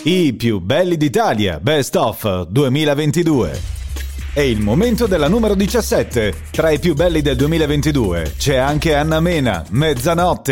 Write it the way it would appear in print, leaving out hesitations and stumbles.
I più belli d'Italia, Best of 2022. È il momento della numero 17. Tra i più belli del 2022 c'è anche Anna Mena, Mezzanotte.